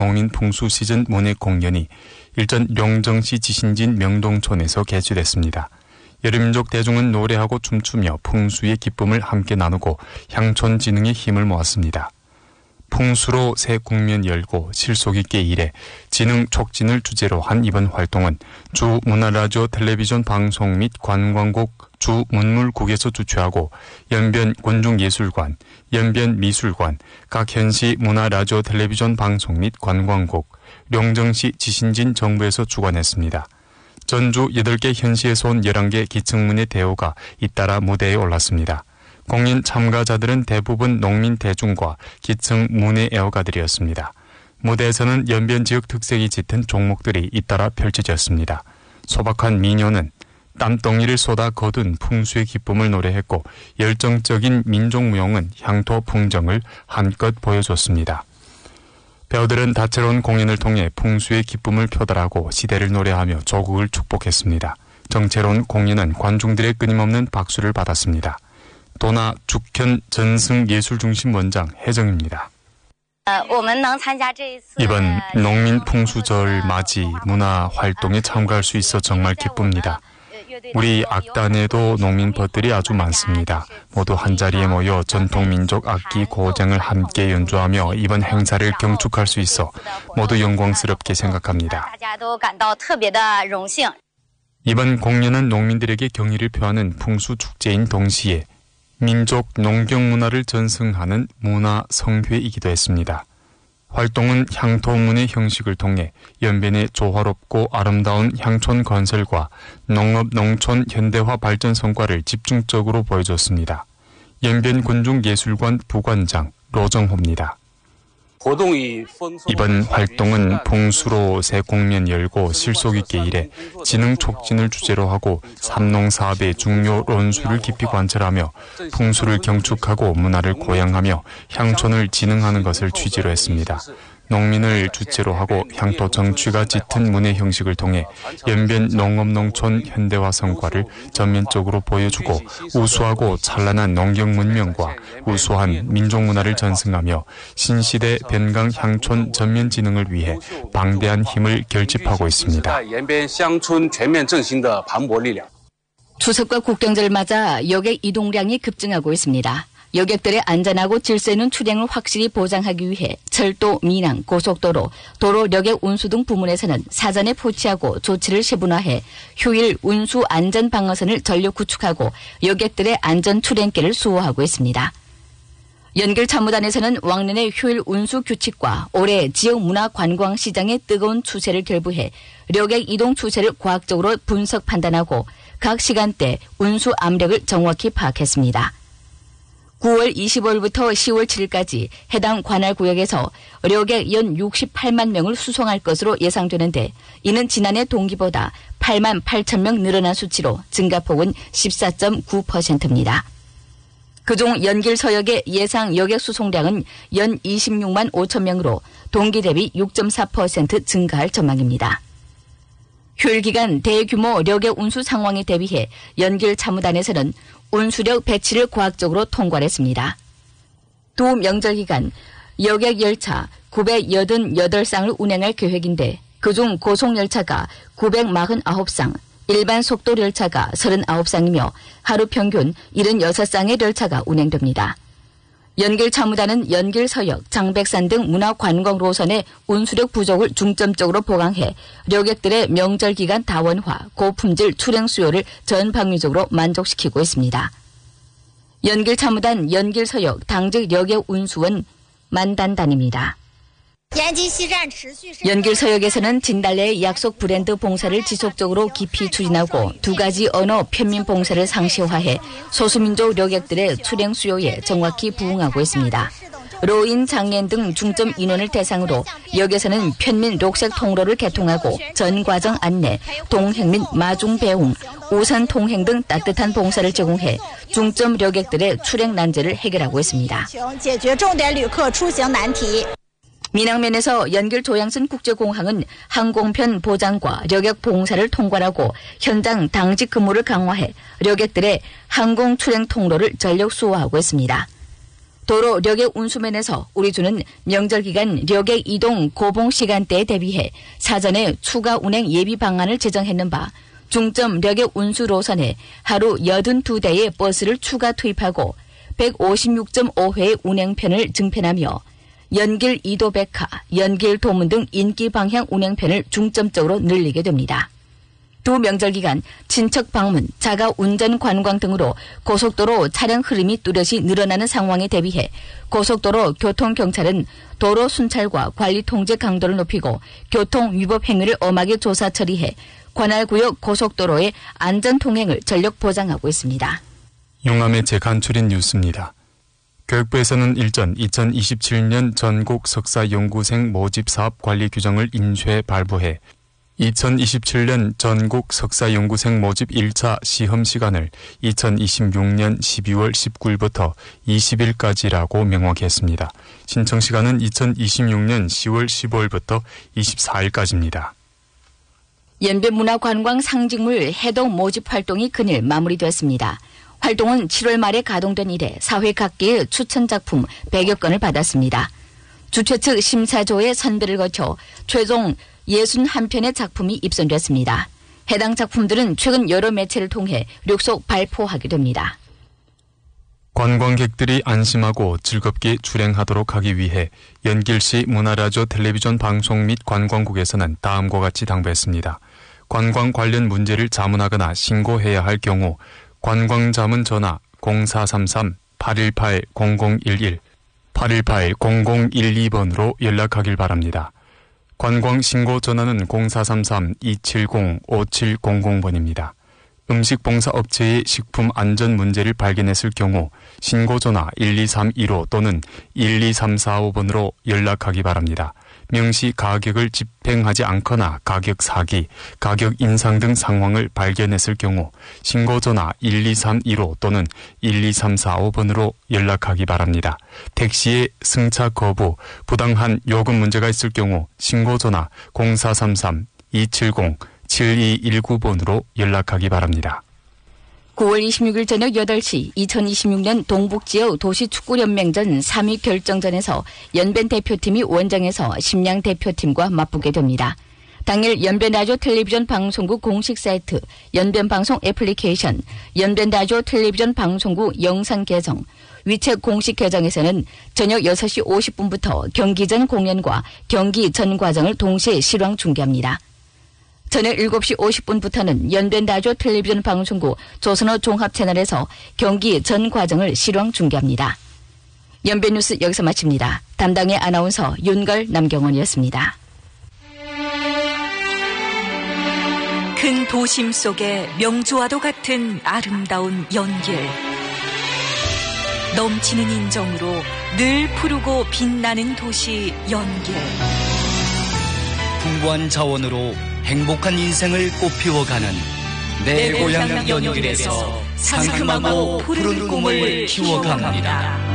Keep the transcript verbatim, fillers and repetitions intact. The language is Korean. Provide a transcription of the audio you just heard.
농민 풍수 시즌 문예 공연이 일전 용정시 지신진 명동촌에서 개최됐습니다. 여름민족 대중은 노래하고 춤추며 풍수의 기쁨을 함께 나누고 향촌 진흥의 힘을 모았습니다. 풍수로 새 국면 열고 실속 있게 일해 진흥 촉진을 주제로 한 이번 활동은 주 문화라디오 텔레비전 방송 및 관광국 주 문물국에서 주최하고 연변 군중예술관, 연변 미술관, 각 현시 문화라디오 텔레비전 방송 및 관광국, 용정시 지신진 정부에서 주관했습니다. 전주 여덟 개 현시에서 온 열한 개 기층문예 대호가 잇따라 무대에 올랐습니다. 공연 참가자들은 대부분 농민 대중과 기층 문예 애호가들이었습니다. 무대에서는 연변 지역 특색이 짙은 종목들이 잇따라 펼쳐졌습니다. 소박한 민요는 땀덩이를 쏟아 거둔 풍수의 기쁨을 노래했고 열정적인 민족무용은 향토 풍정을 한껏 보여줬습니다. 배우들은 다채로운 공연을 통해 풍수의 기쁨을 표달하고 시대를 노래하며 조국을 축복했습니다. 정체로운 공연은 관중들의 끊임없는 박수를 받았습니다. 도나 죽현 전승예술중심 원장 혜정입니다. 이번 농민 풍수절 맞이 문화 활동에 참가할 수 있어 정말 기쁩니다. 우리 악단에도 농민벗들이 아주 많습니다. 모두 한자리에 모여 전통민족 악기 고장을 함께 연주하며 이번 행사를 경축할 수 있어 모두 영광스럽게 생각합니다. 이번 공연은 농민들에게 경의를 표하는 풍수축제인 동시에 민족 농경문화를 전승하는 문화 성회이기도 했습니다. 활동은 향토문의 형식을 통해 연변의 조화롭고 아름다운 향촌 건설과 농업 농촌 현대화 발전 성과를 집중적으로 보여줬습니다. 연변 군중예술관 부관장 로정호입니다. 이번 활동은 풍수로 새 국면 열고 실속 있게 일해 진흥 촉진을 주제로 하고 삼농사업의 중요 론수를 깊이 관찰하며 풍수를 경축하고 문화를 고양하며 향촌을 진흥하는 것을 취지로 했습니다. 농민을 주체로 하고 향토 정취가 짙은 문예 형식을 통해 연변 농업농촌 현대화 성과를 전면적으로 보여주고 우수하고 찬란한 농경 문명과 우수한 민족문화를 전승하며 신시대 변강 향촌 전면 진흥을 위해 방대한 힘을 결집하고 있습니다. 추석과 국경절을 맞아 여객 이동량이 급증하고 있습니다. 여객들의 안전하고 질서 있는 출행을 확실히 보장하기 위해 철도, 민항, 고속도로, 도로 여객 운수 등 부문에서는 사전에 포치하고 조치를 세분화해 휴일 운수 안전 방어선을 전력 구축하고 여객들의 안전 출행길을 수호하고 있습니다. 연결참모단에서는 왕년의 휴일 운수 규칙과 올해 지역 문화 관광 시장의 뜨거운 추세를 결부해 여객 이동 추세를 과학적으로 분석 판단하고 각 시간대 운수 압력을 정확히 파악했습니다. 구월 이십오일부터 시월 칠일까지 해당 관할 구역에서 여객 연 육십팔만 명을 수송할 것으로 예상되는데 이는 지난해 동기보다 팔만 팔천 명 늘어난 수치로 증가폭은 십사 점 구 퍼센트입니다. 그중 연길 서역의 예상 여객 수송량은 연 이십육만 오천 명으로 동기 대비 육 점 사 퍼센트 증가할 전망입니다. 휴일 기간 대규모 여객 운수 상황에 대비해 연길 참모단에서는 운수력 배치를 과학적으로 통과했습니다. 두 명절 기간 여객 열차 구백팔십팔 쌍을 운행할 계획인데 그중 고속열차가 구백사십구 쌍, 일반 속도열차가 삼십구 쌍이며 하루 평균 칠십육 쌍의 열차가 운행됩니다. 연길참모단은 연길서역, 장백산 등 문화관광 노선의 운수력 부족을 중점적으로 보강해 여객들의 명절 기간 다원화, 고품질 출행 수요를 전 방위적으로 만족시키고 있습니다. 연길참모단 연길서역 당직 여객 운수원 만단단입니다. 연길서역에서는 진달래의 약속 브랜드 봉사를 지속적으로 깊이 추진하고 두 가지 언어 편민 봉사를 상시화해 소수민족 여객들의 출행 수요에 정확히 부응하고 있습니다. 로인, 장애인 등 중점 인원을 대상으로 역에서는 편민 녹색 통로를 개통하고 전 과정 안내, 동행 및 마중 배웅, 우산 통행 등 따뜻한 봉사를 제공해 중점 여객들의 출행 난제를 해결하고 있습니다. 민항면에서 연길 조양선 국제공항은 항공편 보장과 여객 봉사를 통괄하고 현장 당직 근무를 강화해 여객들의 항공 출행 통로를 전력 수호하고 있습니다. 도로 력의 운수면에서 우리주는 명절 기간 력의 이동 고봉 시간대에 대비해 사전에 추가 운행 예비 방안을 제정했는 바 중점 력의 운수 노선에 하루 팔십이 대의 버스를 추가 투입하고 백오십육 점 오 회의 운행편을 증편하며 연길 이도 백화, 연길 도문 등 인기 방향 운행편을 중점적으로 늘리게 됩니다. 두 명절 기간 친척 방문, 자가 운전 관광 등으로 고속도로 차량 흐름이 뚜렷이 늘어나는 상황에 대비해 고속도로 교통경찰은 도로 순찰과 관리 통제 강도를 높이고 교통 위법 행위를 엄하게 조사 처리해 관할구역 고속도로의 안전 통행을 전력 보장하고 있습니다. 용암의 재간추린 뉴스입니다. 교육부에서는 일전 이천이십칠 년 전국 석사연구생 모집 사업 관리 규정을 인쇄 발부해 이천이십칠 년 전국 석사연구생 모집 일 차 시험 시간을 이천이십육 년 십이월 십구일부터 이십일까지라고 명확했습니다. 신청 시간은 이천이십육 년 시월 십오일부터 이십사일까지입니다. 연변문화관광 상징물 해동 모집 활동이 그늘 마무리됐습니다. 활동은 칠월 말에 가동된 이래 사회 각계의 추천 작품 백여 건을 받았습니다. 주최 측 심사조의 선별을 거쳐 최종 육십일 편의 작품이 입선됐습니다. 해당 작품들은 최근 여러 매체를 통해 력속 발표하게 됩니다. 관광객들이 안심하고 즐겁게 출행하도록 하기 위해 연길시 문화라디오 텔레비전 방송 및 관광국에서는 다음과 같이 당부했습니다. 관광 관련 문제를 자문하거나 신고해야 할 경우 관광자문 전화 공사삼삼 팔일팔 공공일일, 팔일팔 공공일이 번으로 연락하길 바랍니다. 관광 신고 전화는 공사삼삼 이칠공 오칠공공 번입니다. 음식봉사업체의 식품 안전 문제를 발견했을 경우 신고 전화 일이삼일오 또는 일이삼사오 번으로 연락하기 바랍니다. 명시 가격을 집행하지 않거나 가격 사기, 가격 인상 등 상황을 발견했을 경우 신고 전화 일이삼일오 또는 일이삼사오 번으로 연락하기 바랍니다. 택시의 승차 거부, 부당한 요금 문제가 있을 경우 신고 전화 공사삼삼 이칠공 칠이일구 번으로 연락하기 바랍니다. 구월 이십육일 저녁 여덟 시 이천이십육 년 동북지역 도시축구연맹전 삼 위 결정전에서 연변 대표팀이 원정에서 심양 대표팀과 맞붙게 됩니다. 당일 연변라디오 텔레비전 방송국 공식 사이트, 연변방송 애플리케이션, 연변라디오 텔레비전 방송국 영상 계정, 위챗 공식 계정에서는 저녁 여섯 시 오십 분부터 경기 전 공연과 경기 전 과정을 동시에 실황 중계합니다. 저녁 일곱 시 오십 분부터는 연변라디오 텔레비전 방송국 조선어 종합채널에서 경기 전 과정을 실황 중계합니다. 연변뉴스 여기서 마칩니다. 담당의 아나운서 윤걸 남경원이었습니다. 큰 도심 속의 명주와도 같은 아름다운 연길. 넘치는 인정으로 늘 푸르고 빛나는 도시 연길. 풍부한 자원으로 행복한 인생을 꽃피워가는 내 고향 연길에서 상큼하고 푸른 꿈을 키워갑니다.